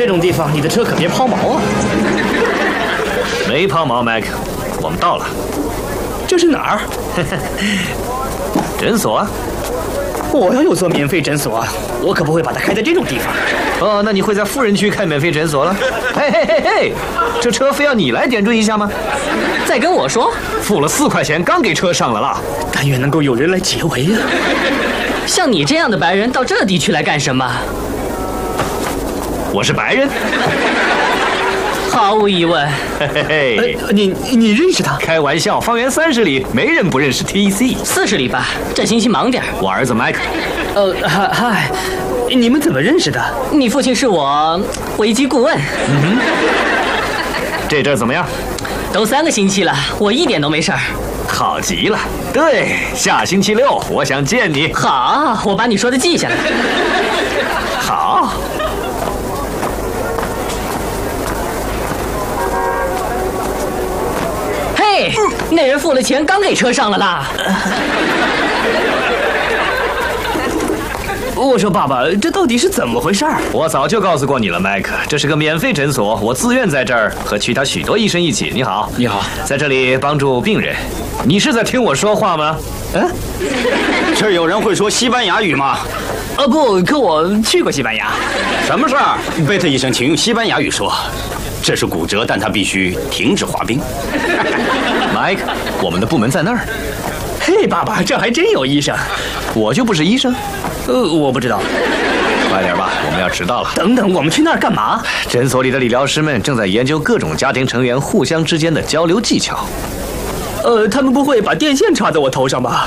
这种地方，你的车可别抛锚啊！ 没抛锚，麦克，我们到了。 这是哪儿？ 诊所啊。 我要有座免费诊所，我可不会把它开在这种地方。 哦，那你会在富人区开免费诊所了？嘿嘿嘿嘿，这车非要你来点缀一下吗？ 再跟我说， 付了4块钱，刚给车上了啦。 但愿能够有人来解围啊！ 像你这样的白人到这地区来干什么？ 我是白人。 毫无疑问。 嘿嘿嘿， 你认识他？ 开玩笑，方圆30里没人不认识 TC。 40里吧，这星期忙点。 我儿子麦克。 嗨，你们怎么认识的？ 你父亲是我危机顾问。 这阵怎么样？ 都3个星期了，我一点都没事儿。 好极了。对，下星期6我想见你。 好，我把你说的记下来。 好。 嘿，那人付了钱，刚给车上了啦。 我说爸爸，这到底是怎么回事？ 我早就告诉过你了，麦克，这是个免费诊所，我自愿在这儿和其他许多医生一起。你好， 你好， 在这里帮助病人。你是在听我说话吗？ 这儿有人会说西班牙语吗？ 不，可我去过西班牙。 什么事儿？贝特医生，请用西班牙语说。这是骨折，但他必须停止滑冰。 麦克，我们的部门在那儿。 嘿，爸爸，这还真有医生。 我就不是医生。 我不知道。 快点吧，我们要迟到了。 等等，我们去那儿干嘛？ 诊所里的理疗师们正在研究各种家庭成员互相之间的交流技巧。 他们不会把电线插在我头上吧？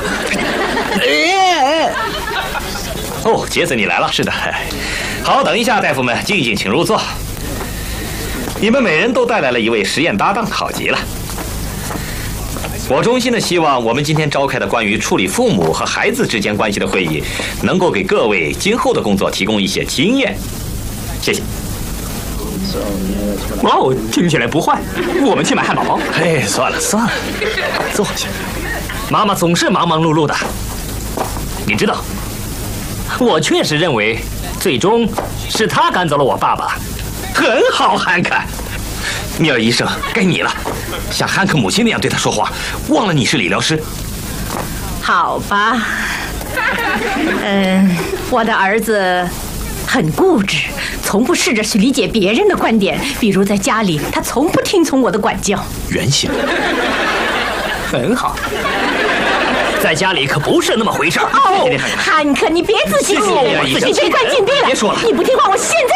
哦，杰森，你来了。是的。好，等一下，大夫们，静一静，请入座。你们每人都带来了一位实验搭档，好极了。我衷心的希望我们今天召开的关于处理父母和孩子之间关系的会议，能够给各位今后的工作提供一些经验。谢谢。 哇哦，听起来不坏。我们去买汉堡包。 嘿，算了，坐下。 妈妈总是忙忙碌碌的，你知道，我确实认为，最终是他赶走了我爸爸。 很好，汉克。米尔医生，该你了。像汉克母亲那样对他说话，忘了你是理疗师。 好吧，我的儿子很固执，从不试着去理解别人的观点。比如在家里，他从不听从我的管教。 原型。 很好。在家里可不是那么回事儿。 哦，汉克，你别自欺欺人，你最快进队了。 别说了， 你不听话，我现在